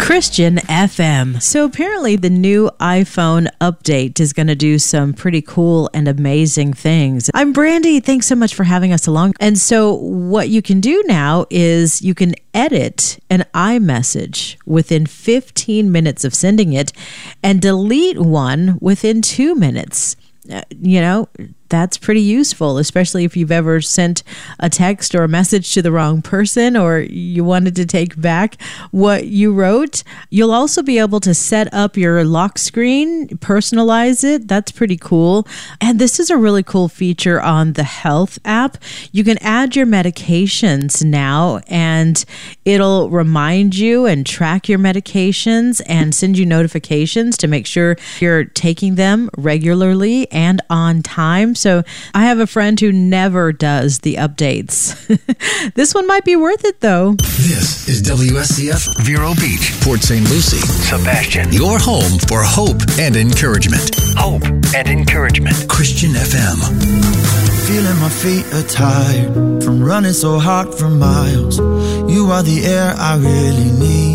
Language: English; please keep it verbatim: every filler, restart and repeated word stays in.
Christian F M. So apparently the new iPhone update is going to do some pretty cool and amazing things. I'm Brandy. Thanks so much for having us along. And so what you can do now is you can edit an iMessage within fifteen minutes of sending it and delete one within two minutes. Uh, you know, that's pretty useful, especially if you've ever sent a text or a message to the wrong person or you wanted to take back what you wrote. You'll also be able to set up your lock screen, personalize it. That's pretty cool. And this is a really cool feature on the Health app. You can add your medications now and it'll remind you and track your medications and send you notifications to make sure you're taking them regularly and on time. So I have a friend who never does the updates. This one might be worth it, though. This is W S C F Vero Beach, Port Saint Lucie, Sebastian. Your home for hope and encouragement. Hope and encouragement. Christian F M. Feeling my feet are tired from running so hard for miles. You are the air I really need.